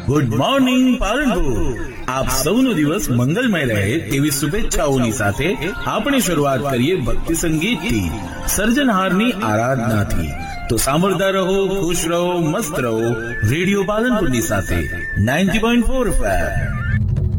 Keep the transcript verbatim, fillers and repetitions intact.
Good morning Palanpur. આપ સૌનો દિવસ મંગલમય રહે તેવી શુભેચ્છાઓની સાથે આપણે શરૂઆત કરીએ ભક્તિ સંગીતથી, સર્જનહારની આરાધનાથી. તો સાંભળતા રહો, ખુશ રહો, મસ્ત રહો રેડિયો પાલનપુરની સાથે ninety point four F M.